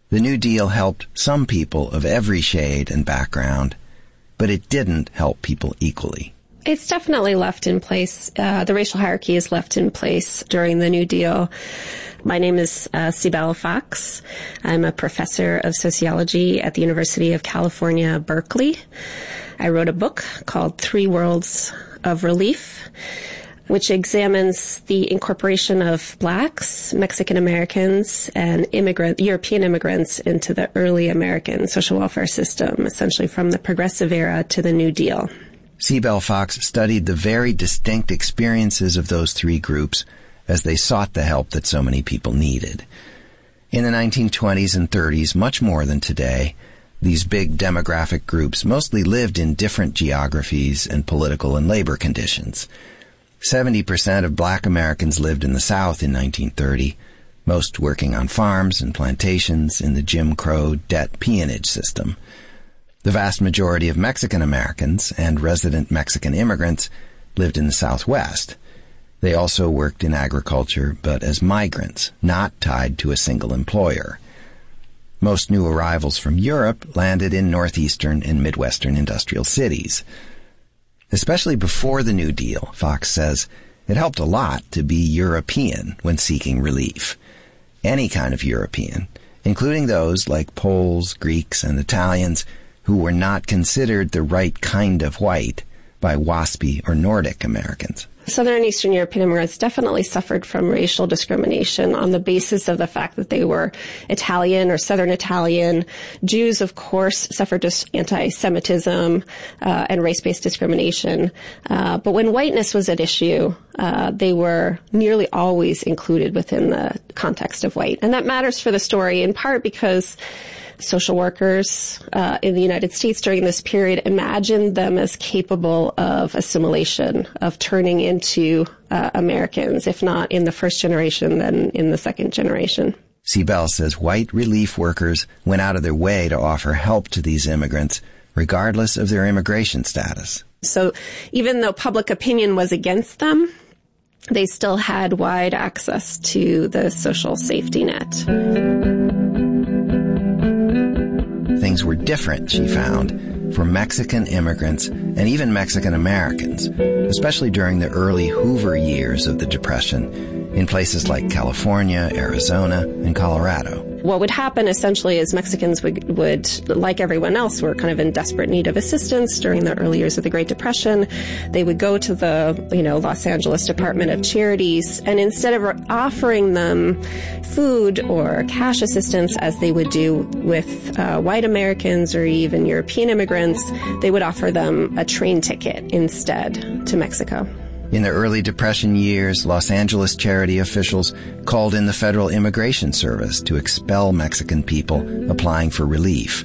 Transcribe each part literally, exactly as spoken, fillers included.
The New Deal helped some people of every shade and background, but it didn't help people equally. It's definitely left in place. Uh, the racial hierarchy is left in place during the New Deal. My name is uh, Cybelle Fox. I'm a professor of sociology at the University of California, Berkeley. I wrote a book called Three Worlds of Relief, which examines the incorporation of blacks, Mexican Americans, and immigrant European immigrants into the early American social welfare system, essentially from the Progressive Era to the New Deal. Cybelle Fox studied the very distinct experiences of those three groups as they sought the help that so many people needed. In the nineteen twenties and thirties, much more than today, these big demographic groups mostly lived in different geographies and political and labor conditions. Seventy percent of black Americans lived in the South in nineteen thirty, most working on farms and plantations in the Jim Crow debt peonage system. The vast majority of Mexican Americans and resident Mexican immigrants lived in the Southwest. They also worked in agriculture, but as migrants, not tied to a single employer. Most new arrivals from Europe landed in northeastern and midwestern industrial cities. Especially before the New Deal, Fox says, it helped a lot to be European when seeking relief. Any kind of European, including those like Poles, Greeks, and Italians, who were not considered the right kind of white by WASPy or Nordic Americans. Southern and Eastern European immigrants definitely suffered from racial discrimination on the basis of the fact that they were Italian or Southern Italian. Jews, of course, suffered just anti-Semitism uh, and race-based discrimination. Uh, but when whiteness was at issue, uh, they were nearly always included within the context of white. And that matters for the story in part because social workers uh, in the United States during this period imagined them as capable of assimilation, of turning into uh, Americans, if not in the first generation, then in the second generation. Cybelle says white relief workers went out of their way to offer help to these immigrants, regardless of their immigration status. So even though public opinion was against them, they still had wide access to the social safety net. Things were different, she found, for Mexican immigrants and even Mexican Americans, especially during the early Hoover years of the Depression in places like California, Arizona, and Colorado. What would happen essentially is Mexicans would, would, like everyone else, were kind of in desperate need of assistance during the early years of the Great Depression. They would go to the, you know, Los Angeles Department of Charities, and instead of offering them food or cash assistance as they would do with uh, white Americans or even European immigrants, they would offer them a train ticket instead to Mexico. In the early Depression years, Los Angeles charity officials called in the Federal Immigration Service to expel Mexican people applying for relief.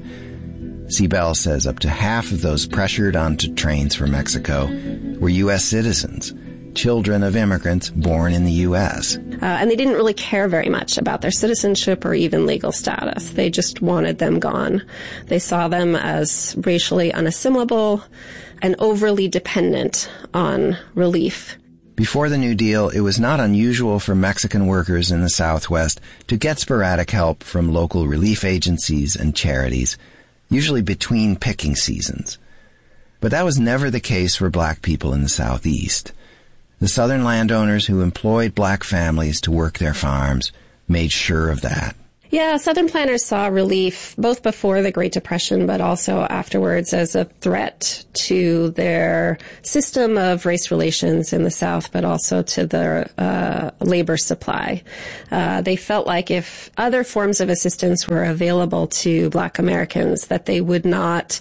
Cybelle says up to half of those pressured onto trains for Mexico were U S citizens, children of immigrants born in the U S. Uh, and they didn't really care very much about their citizenship or even legal status. They just wanted them gone. They saw them as racially unassimilable and overly dependent on relief. Before the New Deal, it was not unusual for Mexican workers in the Southwest to get sporadic help from local relief agencies and charities, usually between picking seasons. But that was never the case for black people in the Southeast. The Southern landowners who employed black families to work their farms made sure of that. Yeah, Southern planters saw relief both before the Great Depression, but also afterwards as a threat to their system of race relations in the South, but also to their uh, labor supply. Uh, they felt like if other forms of assistance were available to black Americans, that they would not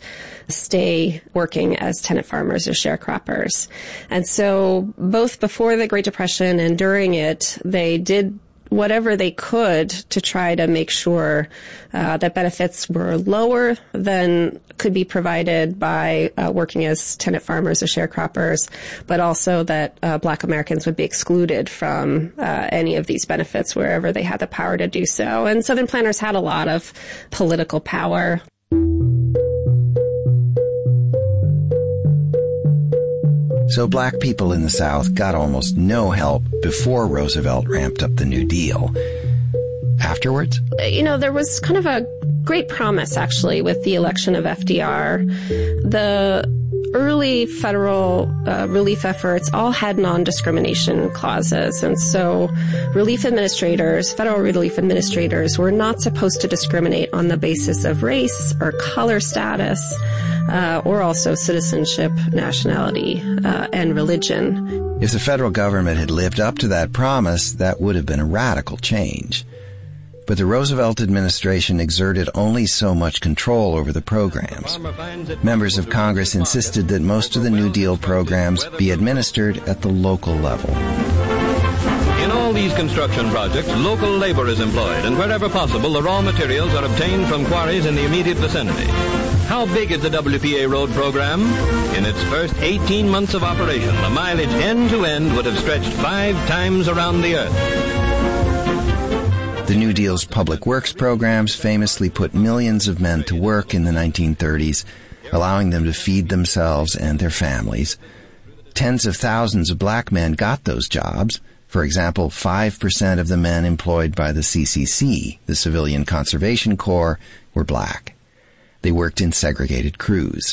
stay working as tenant farmers or sharecroppers. And so both before the Great Depression and during it, they did whatever they could to try to make sure uh, that benefits were lower than could be provided by uh, working as tenant farmers or sharecroppers, but also that uh, black Americans would be excluded from uh, any of these benefits wherever they had the power to do so. And Southern planters had a lot of political power. So black people in the South got almost no help before Roosevelt ramped up the New Deal. afterwards? You know, there was kind of a great promise, actually, with the election of F D R. The early federal uh, relief efforts all had non-discrimination clauses. And so relief administrators, federal relief administrators, were not supposed to discriminate on the basis of race or color status, uh, or also citizenship, nationality, uh, and religion. If the federal government had lived up to that promise, that would have been a radical change. But the Roosevelt administration exerted only so much control over the programs. Members of Congress insisted that most of the New Deal programs be administered at the local level. In all these construction projects, local labor is employed, and wherever possible, the raw materials are obtained from quarries in the immediate vicinity. How big is the W P A road program? In its first eighteen months of operation, the mileage end to end would have stretched five times around the earth. The New Deal's public works programs famously put millions of men to work in the nineteen thirties, allowing them to feed themselves and their families. Tens of thousands of black men got those jobs. For example, five percent of the men employed by the C C C, the Civilian Conservation Corps, were black. They worked in segregated crews.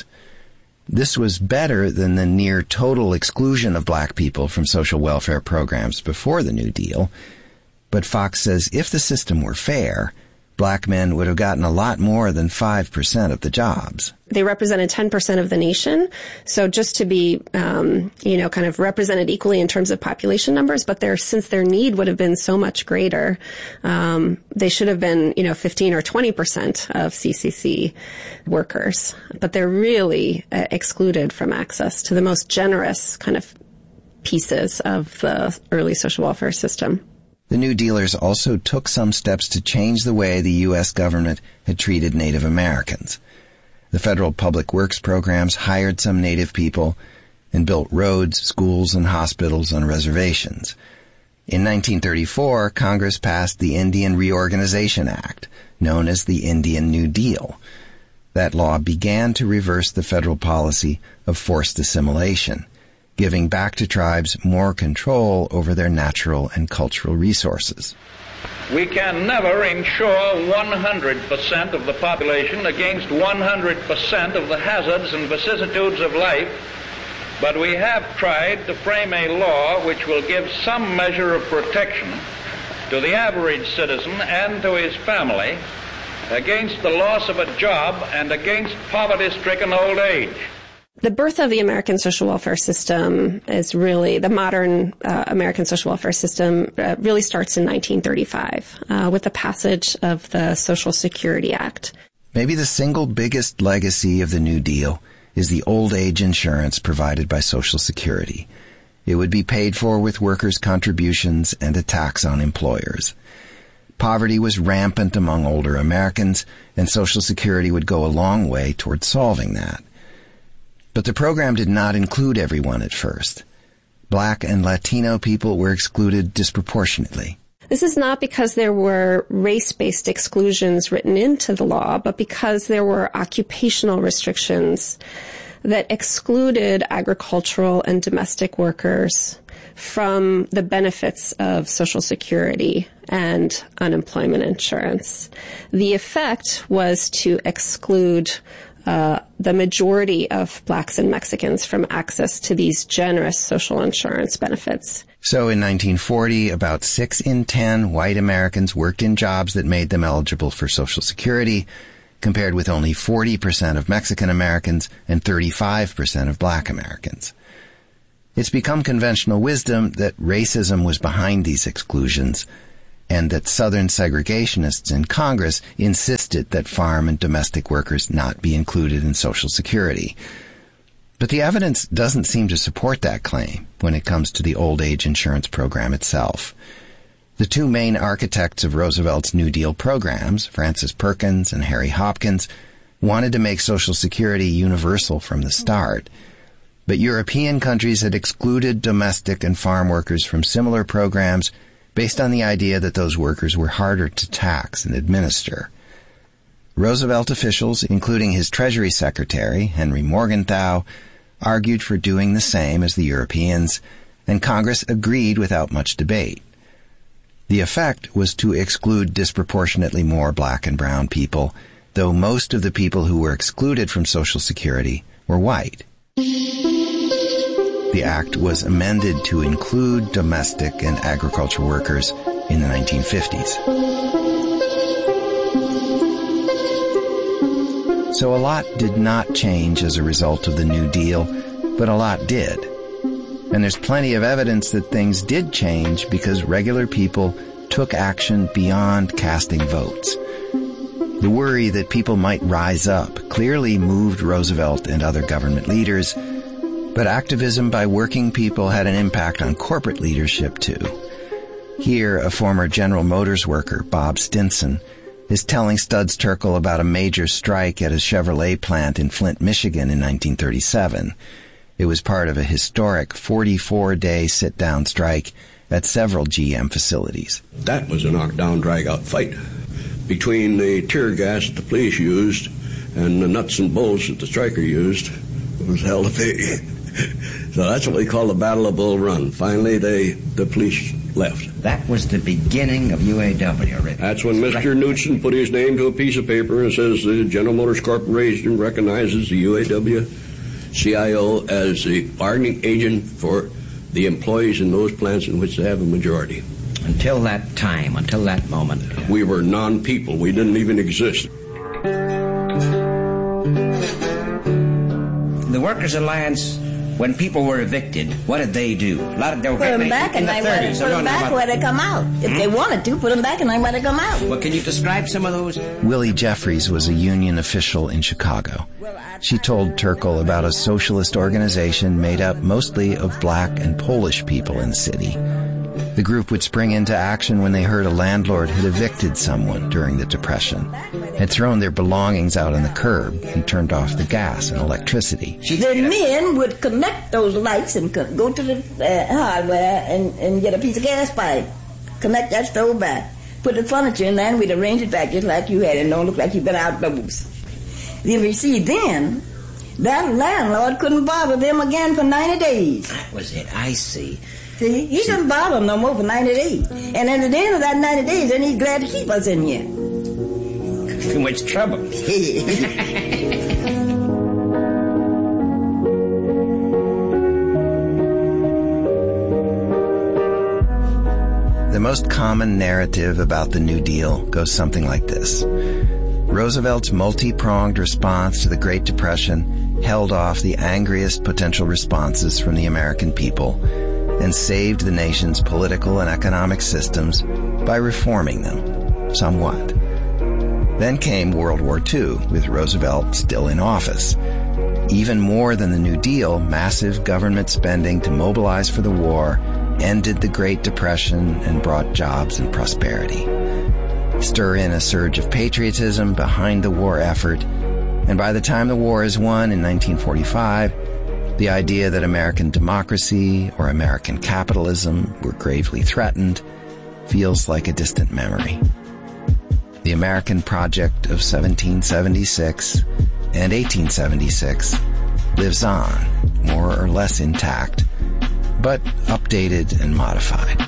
This was better than the near total exclusion of black people from social welfare programs before the New Deal. But Fox says if the system were fair, black men would have gotten a lot more than five percent of the jobs. They represented ten percent of the nation. So just to be, um, you know, kind of represented equally in terms of population numbers, but their, since their need would have been so much greater, um, they should have been, you know, fifteen or twenty percent of C C C workers. But they're really uh, excluded from access to the most generous kind of pieces of the early social welfare system. The New Dealers also took some steps to change the way the U S government had treated Native Americans. The federal public works programs hired some Native people and built roads, schools, and hospitals on reservations. In nineteen thirty-four, Congress passed the Indian Reorganization Act, known as the Indian New Deal. That law began to reverse the federal policy of forced assimilation, giving back to tribes more control over their natural and cultural resources. We can never insure one hundred percent of the population against one hundred percent of the hazards and vicissitudes of life, but we have tried to frame a law which will give some measure of protection to the average citizen and to his family against the loss of a job and against poverty-stricken old age. The birth of the American social welfare system is really, the modern uh, American social welfare system uh, really starts in nineteen thirty-five uh, with the passage of the Social Security Act. Maybe the single biggest legacy of the New Deal is the old age insurance provided by Social Security. It would be paid for with workers' contributions and a tax on employers. Poverty was rampant among older Americans, and Social Security would go a long way toward solving that. But the program did not include everyone at first. Black and Latino people were excluded disproportionately. This is not because there were race-based exclusions written into the law, but because there were occupational restrictions that excluded agricultural and domestic workers from the benefits of Social Security and unemployment insurance. The effect was to exclude Uh, the majority of blacks and Mexicans from access to these generous social insurance benefits. So in nineteen forty, about six in ten white Americans worked in jobs that made them eligible for Social Security, compared with only forty percent of Mexican Americans and thirty-five percent of black Americans. It's become conventional wisdom that racism was behind these exclusions, and that Southern segregationists in Congress insisted that farm and domestic workers not be included in Social Security. But the evidence doesn't seem to support that claim when it comes to the old age insurance program itself. The two main architects of Roosevelt's New Deal programs, Francis Perkins and Harry Hopkins, wanted to make Social Security universal from the start. But European countries had excluded domestic and farm workers from similar programs based on the idea that those workers were harder to tax and administer. Roosevelt officials, including his Treasury Secretary, Henry Morgenthau, argued for doing the same as the Europeans, and Congress agreed without much debate. The effect was to exclude disproportionately more black and brown people, though most of the people who were excluded from Social Security were white. The act was amended to include domestic and agricultural workers in the nineteen fifties. So a lot did not change as a result of the New Deal, but a lot did. And there's plenty of evidence that things did change because regular people took action beyond casting votes. The worry that people might rise up clearly moved Roosevelt and other government leaders, but activism by working people had an impact on corporate leadership too. Here, a former General Motors worker, Bob Stinson, is telling Studs Terkel about a major strike at a Chevrolet plant in Flint, Michigan in nineteen thirty-seven. It was part of a historic forty-four day sit-down strike at several G M facilities. That was a knockdown, drag-out fight between the tear gas the police used and the nuts and bolts that the striker used. It was hell to pay. So that's what we call the Battle of Bull Run. Finally, they the police left. That was the beginning of U A W, Rick. That's when Mister Knudsen put his name to a piece of paper and says the General Motors Corporation recognizes the U A W C I O as the bargaining agent for the employees in those plants in which they have a majority. Until that time, until that moment. We were non-people. We didn't even exist. The Workers' Alliance, when people were evicted, what did they do? A lot of they were put them back and they let put them back where they come out. If hmm? they wanted to, put them back and they let it come out. Well, can you describe some of those? Willie Jeffries was a union official in Chicago. She told Terkel about a socialist organization made up mostly of black and Polish people in the city. The group would spring into action when they heard a landlord had evicted someone during the Depression, had thrown their belongings out on the curb and turned off the gas and electricity. The men would connect those lights and go to the uh, hardware and, and get a piece of gas pipe, connect that stove back, put the furniture in there, and we'd arrange it back just like you had it. It don't look like you've been outdoors. Then you see, then that landlord couldn't bother them again for ninety days. That was it. I see. See, he see. doesn't bother them no more for ninety days. And at the end of that ninety days, then he's glad to keep us in here. Too much trouble. The most common narrative about the New Deal goes something like this. Roosevelt's multi-pronged response to the Great Depression held off the angriest potential responses from the American people and saved the nation's political and economic systems by reforming them somewhat. Then came World War Two, with Roosevelt still in office. Even more than the New Deal, massive government spending to mobilize for the war ended the Great Depression and brought jobs and prosperity. Stir in a surge of patriotism behind the war effort, and by the time the war is won in nineteen forty-five, the idea that American democracy or American capitalism were gravely threatened feels like a distant memory. The American project of seventeen seventy-six and eighteen seventy-six lives on, more or less intact, but updated and modified.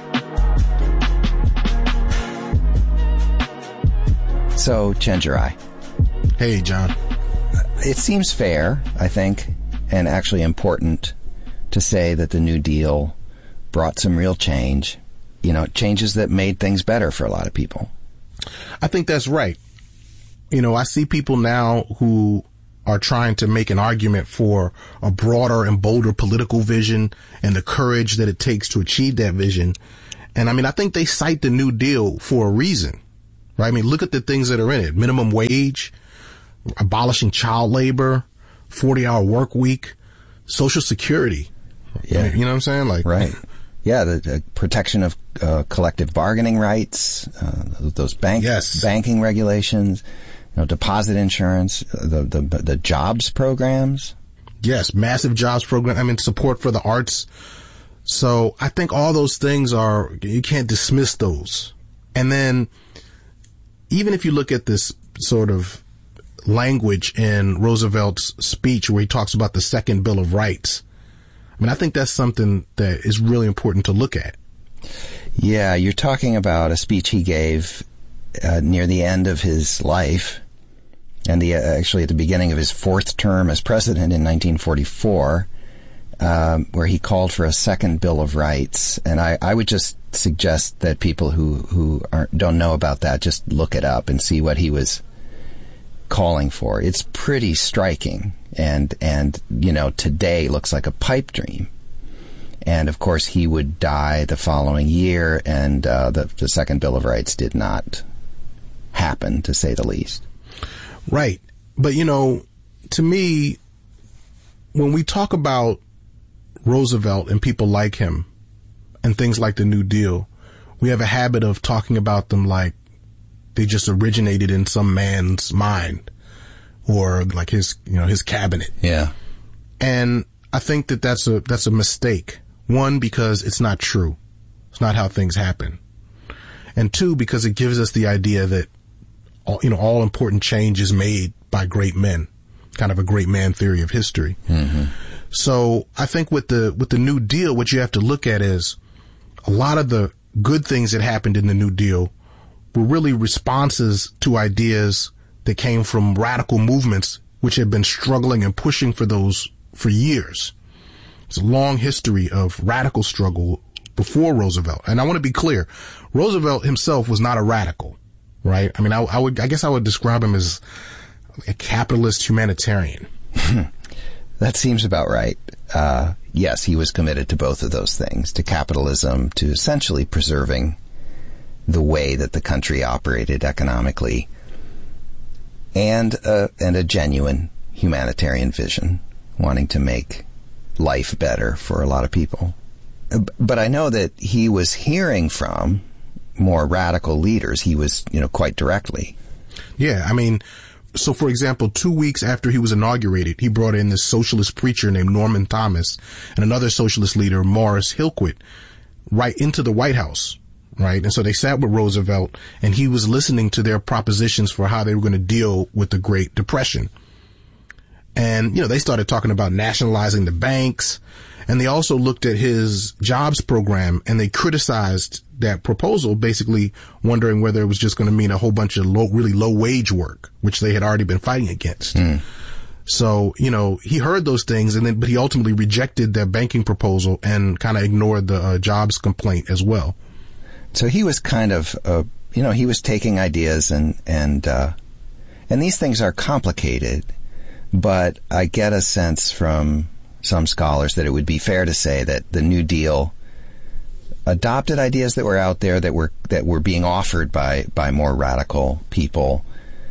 So, Chenjerai. Hey, John. It seems fair, I think, and actually important to say that the New Deal brought some real change, you know, changes that made things better for a lot of people. I think that's right. You know, I see people now who are trying to make an argument for a broader and bolder political vision and the courage that it takes to achieve that vision. And I mean, I think they cite the New Deal for a reason, right? I mean, look at the things that are in it. Minimum wage, abolishing child labor, forty hour work week, Social Security. Yeah. You know what I'm saying? Like, right. Yeah, the, the protection of uh, collective bargaining rights, uh, those bank yes. banking regulations, you know, deposit insurance, the, the the jobs programs. Yes, massive jobs program. I mean, support for the arts. So I think all those things are, you can't dismiss those. And then even if you look at this sort of language in Roosevelt's speech where he talks about the Second Bill of Rights, I mean, I think that's something that is really important to look at. Yeah, you're talking about a speech he gave uh, near the end of his life, and the uh, actually at the beginning of his fourth term as president in nineteen forty-four, um, where he called for a second Bill of Rights. And I, I would just suggest that people who who aren't, don't know about that just look it up and see what he was calling for. It's pretty striking, and and you know today looks like a pipe dream. And of course, he would die the following year, and uh, the, the second Bill of Rights did not happen, to say the least. Right. But, you know, to me, when we talk about Roosevelt and people like him and things like the New Deal, we have a habit of talking about them like they just originated in some man's mind or like his, you know, his cabinet. Yeah. And I think that that's a, that's a mistake. One, because it's not true. It's not how things happen. And two, because it gives us the idea that all, you know, all important change is made by great men, kind of a great man theory of history. Mm-hmm. So I think with the, with the New Deal, what you have to look at is a lot of the good things that happened in the New Deal were really responses to ideas that came from radical movements which had been struggling and pushing for those for years. It's a long history of radical struggle before Roosevelt. And I want to be clear, Roosevelt himself was not a radical, right? I mean, I, I would, I guess I would describe him as a capitalist humanitarian. That seems about right. Uh, yes, he was committed to both of those things, to capitalism, to essentially preserving the way that the country operated economically, and uh, and a genuine humanitarian vision, wanting to make life better for a lot of people. But I know that he was hearing from more radical leaders. He was, you know, quite directly. Yeah, I mean, so for example, two weeks after he was inaugurated, he brought in this socialist preacher named Norman Thomas and another socialist leader, Morris Hillquit, right into the White House, right? And so they sat with Roosevelt, and he was listening to their propositions for how they were going to deal with the Great Depression. And, you know, they started talking about nationalizing the banks, and they also looked at his jobs program, and they criticized that proposal, basically wondering whether it was just going to mean a whole bunch of low, really low wage work, which they had already been fighting against. Mm. So, you know, he heard those things, and then, but he ultimately rejected their banking proposal and kind of ignored the uh, jobs complaint as well. So he was kind of, uh, you know, he was taking ideas, and, and, uh, and these things are complicated. But I get a sense from some scholars that it would be fair to say that the New Deal adopted ideas that were out there that were that were being offered by, by more radical people,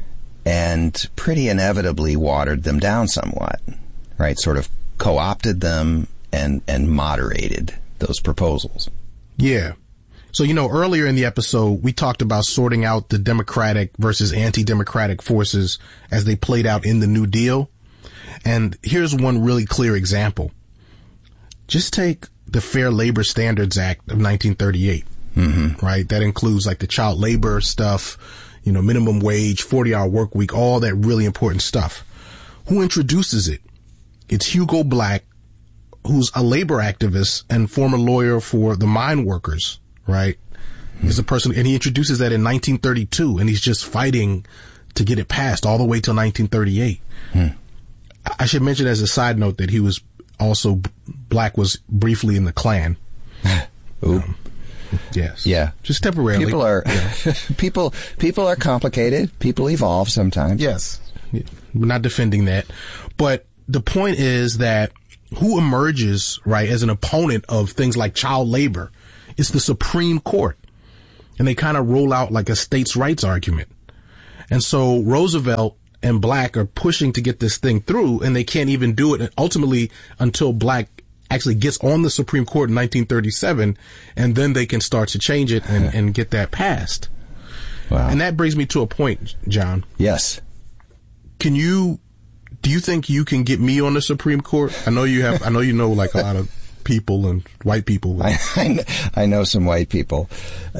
and pretty inevitably watered them down somewhat, right? Sort of co-opted them and, and moderated those proposals. Yeah. So, you know, earlier in the episode, we talked about sorting out the democratic versus anti-democratic forces as they played out in the New Deal. And here's one really clear example. Just take the Fair Labor Standards Act of nineteen thirty-eight, mm-hmm. right? That includes like the child labor stuff, you know, minimum wage, forty hour work week, all that really important stuff. Who introduces it? It's Hugo Black, who's a labor activist and former lawyer for the mine workers. Right? Mm-hmm. He's a person, and he introduces that in nineteen thirty-two, and he's just fighting to get it passed all the way till nineteen thirty-eight. Mm. I should mention as a side note that he was also, Black was briefly in the Klan. Ooh. Um, yes. Yeah. Just temporarily. People are, yeah. people, people are complicated. People evolve sometimes. Yes. We're not defending that. But the point is that who emerges, right, as an opponent of things like child labor? It's the Supreme Court. And they kind of roll out like a states' rights argument. And so Roosevelt and Black are pushing to get this thing through, and they can't even do it ultimately until Black actually gets on the Supreme Court in nineteen thirty-seven, and then they can start to change it and, and get that passed. Wow. And that brings me to a point, John. Yes. Can you, do you think you can get me on the Supreme Court? I know you have, I know you know like a lot of people and white people. I, I, I know some white people.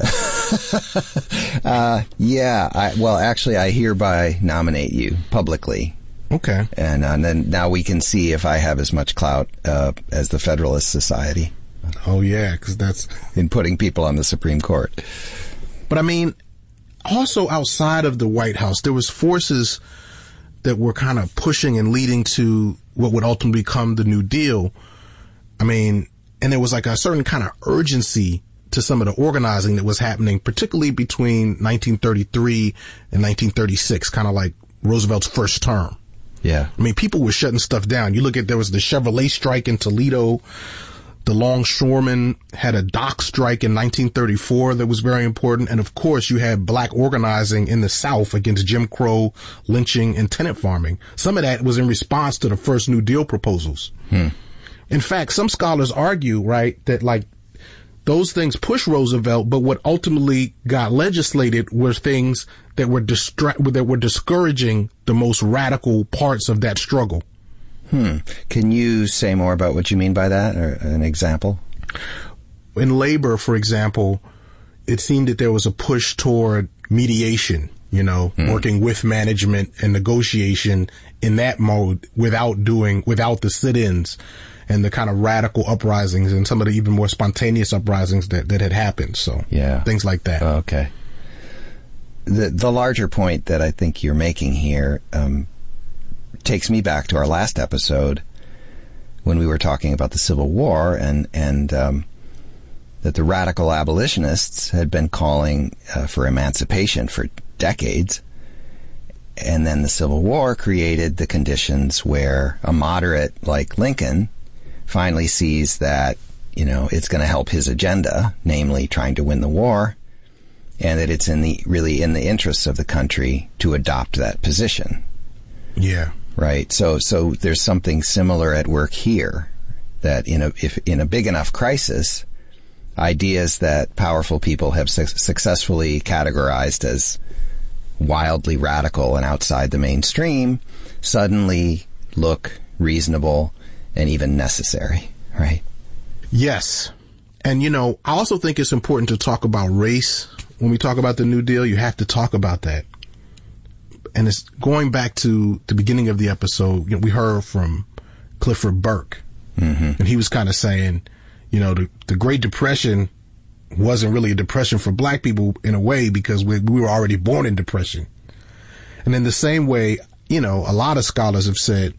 uh, yeah. I, well, actually, I hereby nominate you publicly. Okay. And, uh, and then now we can see if I have as much clout uh, as the Federalist Society. Oh, yeah, because that's... in putting people on the Supreme Court. But, I mean, also outside of the White House, there was forces that were kind of pushing and leading to what would ultimately become the New Deal. I mean, and there was like a certain kind of urgency to some of the organizing that was happening, particularly between nineteen thirty-three and nineteen thirty-six, kind of like Roosevelt's first term. Yeah. I mean, people were shutting stuff down. You look at, there was the Chevrolet strike in Toledo. The longshoremen had a dock strike in nineteen thirty-four that was very important. And of course, you had black organizing in the South against Jim Crow, lynching, and tenant farming. Some of that was in response to the first New Deal proposals. Hmm. In fact, some scholars argue, right, that like those things pushed Roosevelt, but what ultimately got legislated were things that were distra- that were discouraging the most radical parts of that struggle. Hmm. Can you say more about what you mean by that, or an example? In labor, for example, it seemed that there was a push toward mediation, you know, hmm. working with management and negotiation in that mode without doing, without the sit-ins and the kind of radical uprisings and some of the even more spontaneous uprisings that, that had happened. So, yeah, things like that. Oh, okay. The, the larger point that I think you're making here, um, takes me back to our last episode when we were talking about the Civil War and, and, um, that the radical abolitionists had been calling uh, for emancipation for decades. And then the Civil War created the conditions where a moderate like Lincoln finally sees that, you know, it's going to help his agenda, namely trying to win the war, and that it's in the really in the interests of the country to adopt that position. Yeah. Right. So so there's something similar at work here, that in a if in a big enough crisis, ideas that powerful people have su- successfully categorized as wildly radical and outside the mainstream suddenly look reasonable and even necessary, right? Yes. And, you know, I also think it's important to talk about race. When we talk about the New Deal, you have to talk about that. And it's going back to the beginning of the episode, you know, we heard from Clifford Burke, mm-hmm. and he was kind of saying, you know, the, the Great Depression wasn't really a depression for black people in a way because we, we were already born in depression. And in the same way, you know, a lot of scholars have said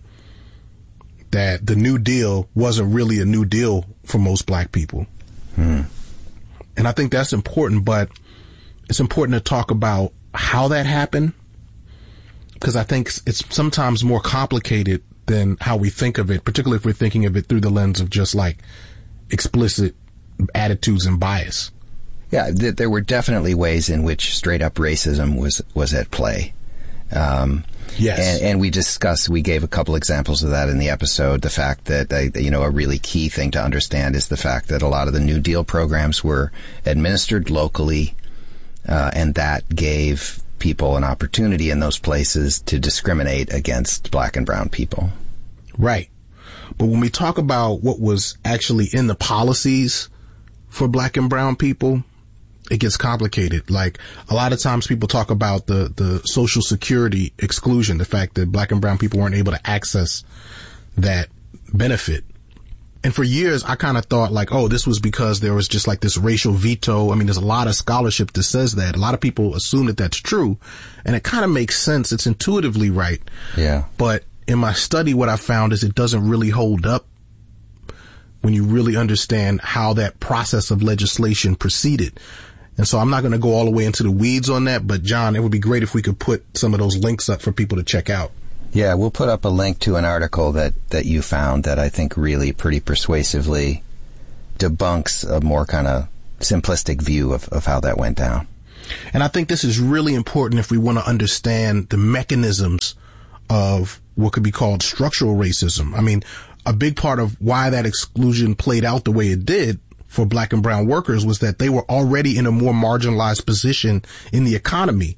that the New Deal wasn't really a New Deal for most black people. Hmm. And I think that's important, but it's important to talk about how that happened, because I think it's sometimes more complicated than how we think of it, particularly if we're thinking of it through the lens of just like explicit attitudes and bias. Yeah, th- there were definitely ways in which straight up racism was, was at play. Um, yes. And, and we discussed, we gave a couple examples of that in the episode. The fact that, uh, you know, a really key thing to understand is the fact that a lot of the New Deal programs were administered locally, uh, and that gave people an opportunity in those places to discriminate against black and brown people. Right. But when we talk about what was actually in the policies for black and brown people, it gets complicated. Like, a lot of times people talk about the, the Social Security exclusion, the fact that black and brown people weren't able to access that benefit. And for years, I kind of thought like, oh, this was because there was just like this racial veto. I mean, there's a lot of scholarship that says that. A lot of people assume that that's true. And it kind of makes sense. It's intuitively right. Yeah. But in my study, what I found is it doesn't really hold up when you really understand how that process of legislation proceeded. And so I'm not going to go all the way into the weeds on that, but John, it would be great if we could put some of those links up for people to check out. Yeah, we'll put up a link to an article that, that you found that I think really pretty persuasively debunks a more kind of simplistic view of, of how that went down. And I think this is really important if we want to understand the mechanisms of what could be called structural racism. I mean, a big part of why that exclusion played out the way it did for black and brown workers was that they were already in a more marginalized position in the economy.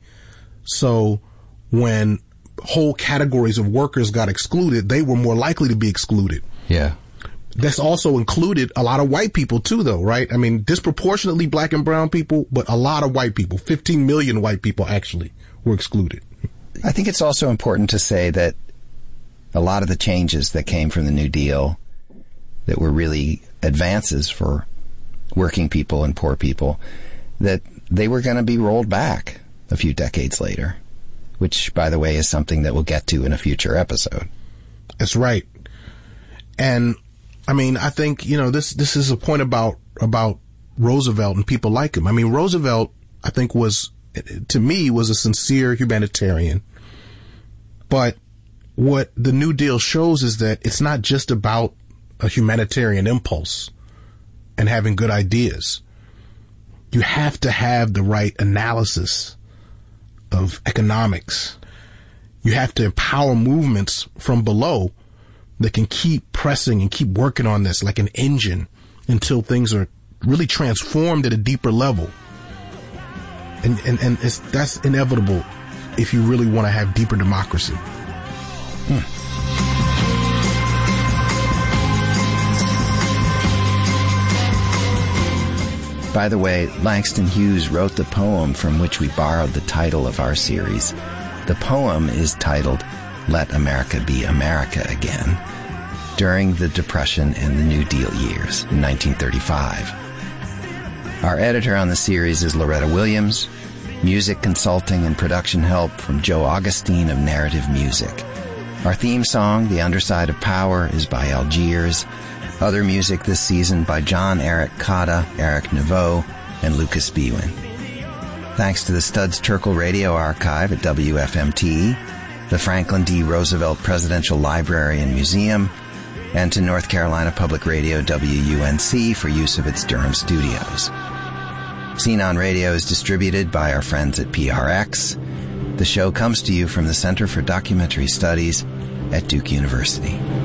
So when whole categories of workers got excluded, they were more likely to be excluded. Yeah. That's also included a lot of white people too, though, right? I mean, disproportionately black and brown people, but a lot of white people, fifteen million white people actually were excluded. I think it's also important to say that a lot of the changes that came from the New Deal that were really advances for working people and poor people, that they were going to be rolled back a few decades later, which, by the way, is something that we'll get to in a future episode. That's right. And, I mean, I think, you know, this, this is a point about, about Roosevelt and people like him. I mean, Roosevelt, I think, was, to me, was a sincere humanitarian. But what the New Deal shows is that it's not just about a humanitarian impulse and having good ideas. You have to have the right analysis of economics. You have to empower movements from below that can keep pressing and keep working on this like an engine until things are really transformed at a deeper level. And, and, and it's, that's inevitable if you really want to have deeper democracy. Hmm. By the way, Langston Hughes wrote the poem from which we borrowed the title of our series. The poem is titled Let America Be America Again, during the Depression and the New Deal years in nineteen thirty-five. Our editor on the series is Loretta Williams. Music consulting and production help from Joe Augustine of Narrative Music. Our theme song, The Underside of Power, is by Algiers. Other music this season by John Eric Cotta, Eric Naveau, and Lucas Biewen. Thanks to the Studs Terkel Radio Archive at W F M T, the Franklin D. Roosevelt Presidential Library and Museum, and to North Carolina Public Radio W U N C for use of its Durham studios. Scene on Radio is distributed by our friends at P R X. The show comes to you from the Center for Documentary Studies at Duke University.